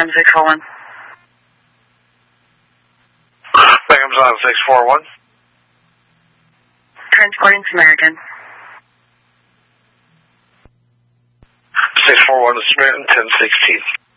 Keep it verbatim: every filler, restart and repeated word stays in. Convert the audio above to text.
ten six four one. Bingham's on six four one. Transporting Samaritan. six four one to Samaritan, ten sixteen.